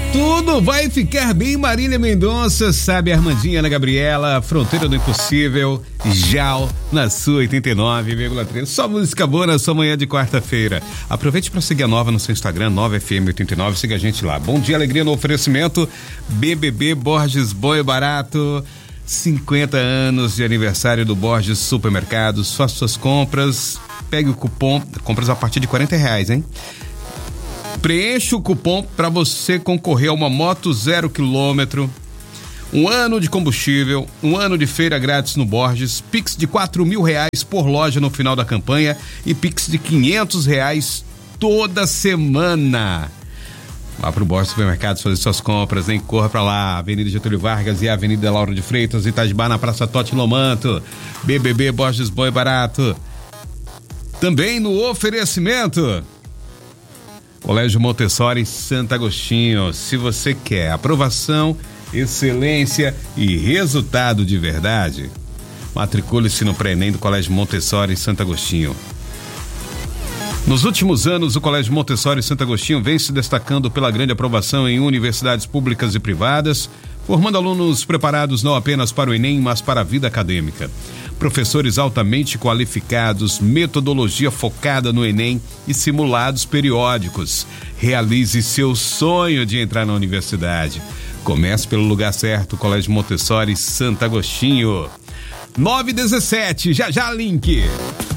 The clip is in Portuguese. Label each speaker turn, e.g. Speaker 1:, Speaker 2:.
Speaker 1: Tudo vai ficar bem, Marília Mendonça, sabe, Armandinha, Ana Gabriela, Fronteira do Impossível, Jal, na sua 89,3. Só música boa na sua manhã de quarta-feira. Aproveite para seguir a Nova no seu Instagram, NovaFM89, siga a gente lá. Bom dia, alegria no oferecimento, BBB Borges Bom e Barato, 50 anos de aniversário do Borges Supermercados. Faça suas compras, pegue o cupom, compras a partir de R$40, hein? Preencha o cupom para você concorrer a uma moto 0 km, um ano de combustível, um ano de feira grátis no Borges, Pix de R$4.000 por loja no final da campanha e Pix de R$500 toda semana. Vá pro Borges Supermercados fazer suas compras, hein? Corra pra lá, Avenida Getúlio Vargas e Avenida Lauro de Freitas, Itajibá, na Praça Totti Lomanto. BBB Borges Bom e Barato. Também no oferecimento Colégio Montessori Santo Agostinho. Se você quer aprovação, excelência e resultado de verdade, matricule-se no pré-ENEM do Colégio Montessori Santo Agostinho. Nos últimos anos, o Colégio Montessori Santo Agostinho vem se destacando pela grande aprovação em universidades públicas e privadas, formando alunos preparados não apenas para o ENEM, mas para a vida acadêmica. Professores altamente qualificados, metodologia focada no ENEM e simulados periódicos. Realize seu sonho de entrar na universidade. Comece pelo lugar certo, Colégio Montessori Santo Agostinho. 9h17, já link.